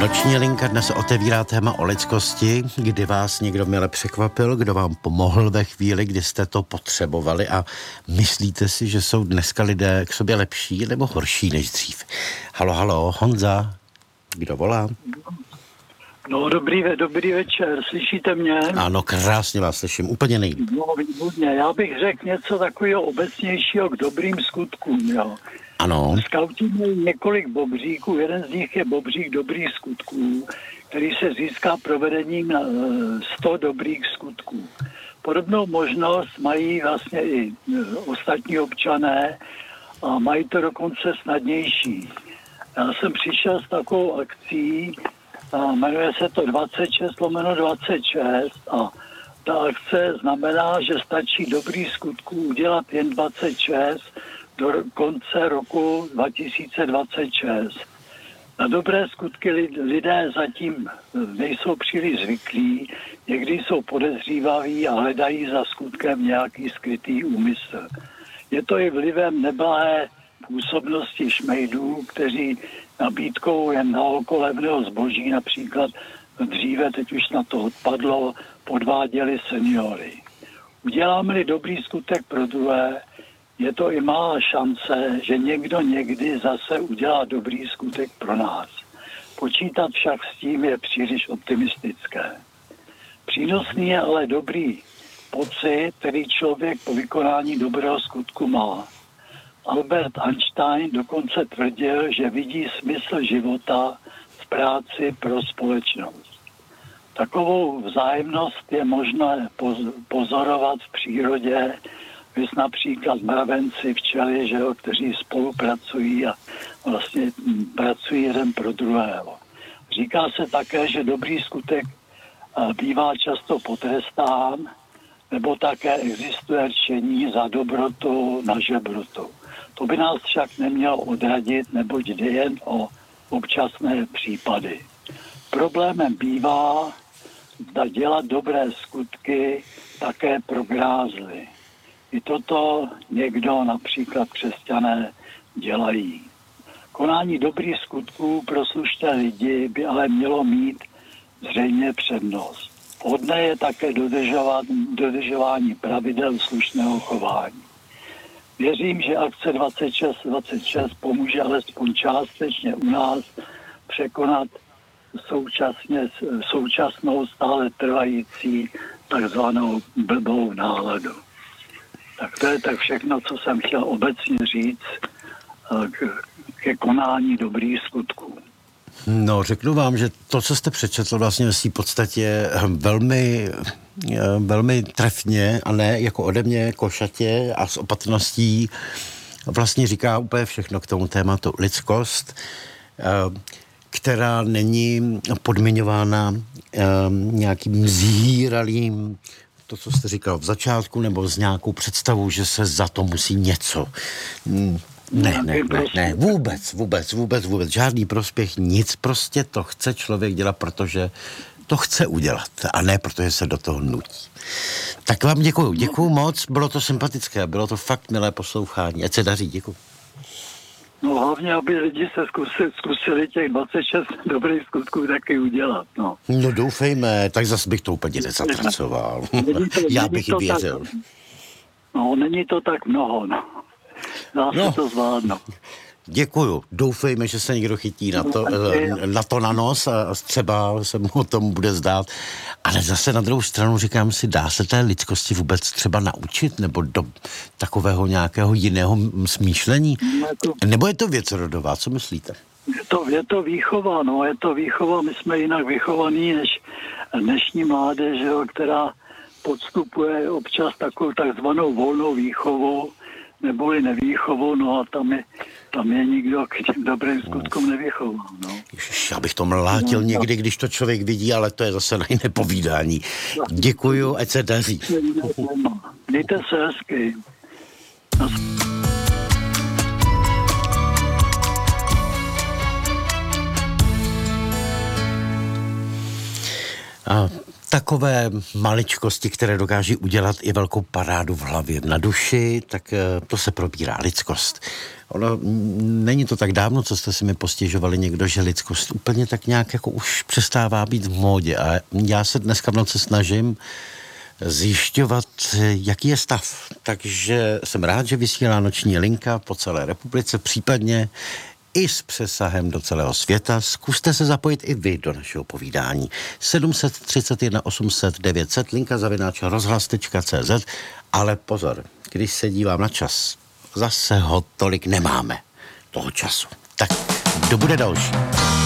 Noční linka dnes otevírá téma o lidskosti, kdy vás někdo mile překvapil, kdo vám pomohl ve chvíli, kdy jste to potřebovali a myslíte si, že jsou dneska lidé k sobě lepší nebo horší než dřív. Halo, Honza, kdo volá? No, dobrý večer, slyšíte mě? Ano, krásně vás slyším, úplně nejde. No, výborně, já bych řekl něco takového obecnějšího k dobrým skutkům, jo. Ano. Skauti mají několik bobříků, jeden z nich je bobřík dobrých skutků, který se získá provedením 100 dobrých skutků. Podobnou možnost mají vlastně i ostatní občané a mají to dokonce snadnější. Já jsem přišel s takovou akcí, jmenuje se to 26/26 a ta akce znamená, že stačí dobrý skutků udělat jen 26 do konce roku 2026. Na dobré skutky lidé zatím nejsou příliš zvyklí, někdy jsou podezřívaví a hledají za skutkem nějaký skrytý úmysl. Je to i vlivem neblahé působnosti šmejdů, kteří nabídkou jen na oko levného zboží, například dříve, teď už na to odpadlo, podváděli seniory. Uděláme-li dobrý skutek pro druhé, je to i malá šance, že někdo někdy zase udělá dobrý skutek pro nás. Počítat však s tím je příliš optimistické. Přínosný je ale dobrý pocit, který člověk po vykonání dobrého skutku má. Albert Einstein dokonce tvrdil, že vidí smysl života v práci pro společnost. Takovou vzájemnost je možné pozorovat v přírodě, vys například mravenci, včely, že jo, kteří spolupracují a vlastně pracují jeden pro druhého. Říká se také, že dobrý skutek bývá často potrestán, nebo také existuje rčení za dobrotu na žebrotu. To by nás však nemělo odradit, neboť jde jen o občasné případy. Problémem bývá, zda dělat dobré skutky také pro grázly. I toto někdo, například křesťané, dělají. Konání dobrých skutků pro slušné lidi by ale mělo mít zřejmě přednost. Vhodné je také dodržování pravidel slušného chování. Věřím, že akce 2626 pomůže alespoň částečně u nás překonat současnou stále trvající takzvanou blbou náladu. Tak to je tak všechno, co jsem chtěl obecně říct ke konání dobrých skutků. No, řeknu vám, že to, co jste přečetl, vlastně v podstatě velmi trefně a ne jako ode mě košatě a s opatrností vlastně říká úplně všechno k tomu tématu lidskost, která není podmiňována nějakým zhýralým, to, co jste říkal v začátku, nebo s nějakou představou, že se za to musí něco. Ne, vůbec, žádný prospěch, nic, prostě to chce člověk dělat, protože to chce udělat a ne, protože se do toho nutí. Tak vám děkuju moc, bylo to sympatické, bylo to fakt milé poslouchání, ať se daří, děkuju. No hlavně, aby lidi se zkusili těch 26 dobrých skutků taky udělat, no. No doufejme, tak zase bych to úplně nezatracoval. Já bych i věřil. Není to tak mnoho, no. Dá se to zvládnout. Děkuju. Doufejme, že se někdo chytí na nos a třeba se mu o tom bude zdát. Ale zase na druhou stranu říkám si, dá se té lidskosti vůbec třeba naučit nebo do takového nějakého jiného smýšlení? Nebo je to věc rodová? Co myslíte? Je to výchova, no. Je to výchova. My jsme jinak vychovaní než dnešní mládež, která podstupuje občas takovou takzvanou volnou výchovu, neboli nevýchovou, no a tam je nikdo k těm dobrým skutkům nevychoval, no. Ježiš, já bych to mlátil někdy, když to člověk vidí, ale to je zase na jiné povídání. Děkuju, ať se daří. Mějte se hezky. A takové maličkosti, které dokáží udělat i velkou parádu v hlavě, na duši, tak to se probírá lidskost. Ono není to tak dávno, co jste si mi postěžovali někdo, že lidskost úplně tak nějak jako už přestává být v módě. A já se dneska v noci snažím zjišťovat, jaký je stav. Takže jsem rád, že vysílá noční linka po celé republice, případně i s přesahem do celého světa. Zkuste se zapojit i vy do našeho povídání. 731 800 900, linka @ rozhlas.cz, ale pozor, když se dívám na čas, zase ho tolik nemáme, toho času. Tak, kdo bude další?